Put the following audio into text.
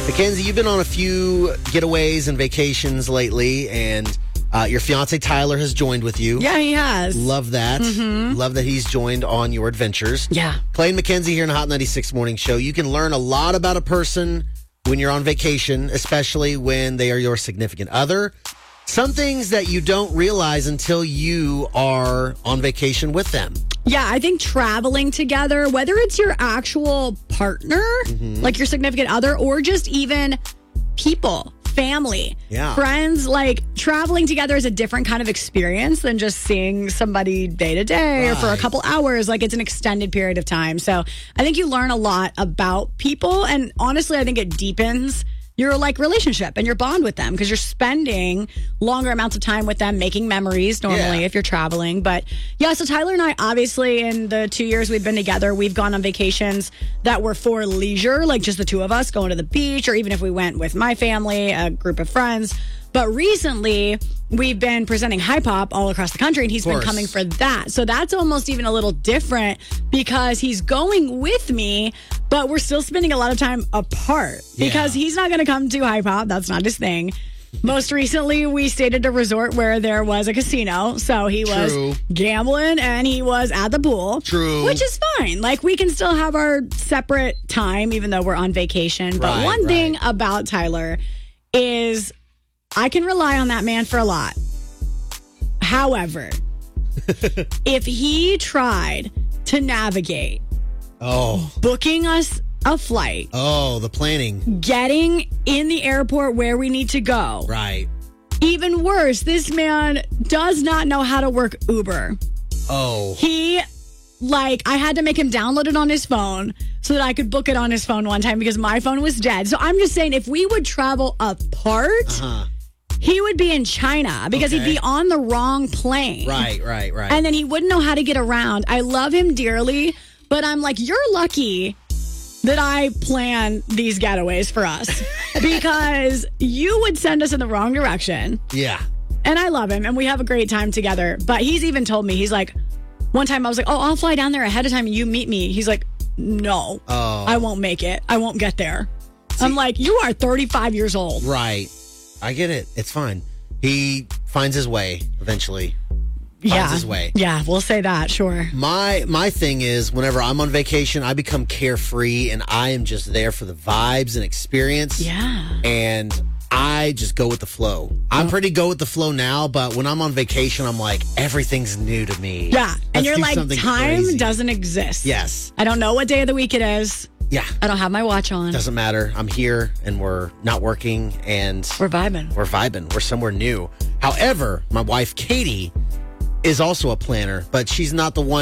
Mackenzie, you've been on a few getaways and vacations lately, and your fiance Tyler has joined with you. Yeah, he has. Love that. Love that he's joined on your adventures. Yeah. Clay and Mackenzie here in the Hot 96 Morning Show. You can learn a lot about a person when you're on vacation, especially when they are your significant other. Some things that you don't realize until you are on vacation with them. Yeah, I think traveling together, whether it's your actual partner, like your significant other, or just even people, family, friends, like traveling together is a different kind of experience than just seeing somebody day to day or for a couple hours. Like it's an extended period of time. So I think you learn a lot about people. And honestly, I think it deepens your like relationship and your bond with them because you're spending longer amounts of time with them, making memories normally if you're traveling. But yeah, so Tyler and I, obviously in the 2 years we've been together, we've gone on vacations that were for leisure, like just the two of us going to the beach, or even if we went with my family, a group of friends. But recently, we've been presenting Hip Hop all across the country, and he's been coming for that. So that's almost even a little different because he's going with me, but we're still spending a lot of time apart because he's not going to come to Hip Hop. That's not his thing. Most recently, we stayed at a resort where there was a casino. So he was gambling and he was at the pool. Which is fine. Like, we can still have our separate time, even though we're on vacation. But one thing about Tyler is I can rely on that man for a lot. However, if he tried to navigate booking us a flight, the planning, getting in the airport where we need to go, even worse, this man does not know how to work Uber. I had to make him download it on his phone so that I could book it on his phone one time because my phone was dead. So I'm just saying, if we would travel apart, he would be in China because he'd be on the wrong plane. Right. And then he wouldn't know how to get around. I love him dearly, but I'm like, you're lucky that I plan these getaways for us because you would send us in the wrong direction. Yeah. And I love him and we have a great time together. But he's even told me, he's like, one time I was like, I'll fly down there ahead of time and you meet me. He's like, no, I won't make it. I won't get there. I'm like, you are 35 years old. Right. I get it. It's fine. He finds his way eventually. Finds his way. Yeah, we'll say that, sure. My thing is, whenever I'm on vacation, I become carefree and I am just there for the vibes and experience. Yeah. And I just go with the flow. I'm pretty go with the flow now, but when I'm on vacation, I'm like, everything's new to me. Yeah. And you're like, time crazy. Doesn't exist. Yes. I don't know what day of the week it is. Yeah. I don't have my watch on. Doesn't matter. I'm here and we're not working and we're vibing. We're somewhere new. However, my wife, Katie, is also a planner, but she's not the one